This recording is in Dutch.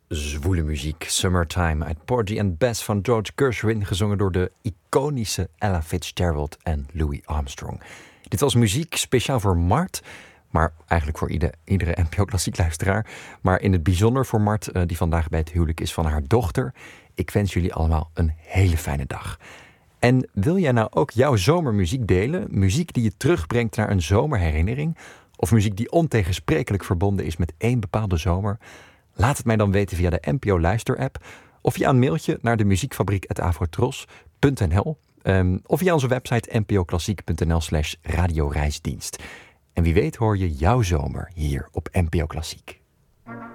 Zwoele muziek, Summertime uit Porgy and Bess van George Gershwin, gezongen door de iconische Ella Fitzgerald en Louis Armstrong. Dit was muziek speciaal voor Mart, maar eigenlijk voor iedere NPO Klassiek luisteraar. Maar in het bijzonder voor Mart, die vandaag bij het huwelijk is van haar dochter. Ik wens jullie allemaal een hele fijne dag. En wil jij nou ook jouw zomermuziek delen? Muziek die je terugbrengt naar een zomerherinnering? Of muziek die ontegensprekelijk verbonden is met één bepaalde zomer? Laat het mij dan weten via de NPO Luister-app. Of via een mailtje naar de muziekfabriek@afrotros.nl. Of via onze website npoklassiek.nl/radioreisdienst. En wie weet hoor je jouw zomer hier op NPO Klassiek.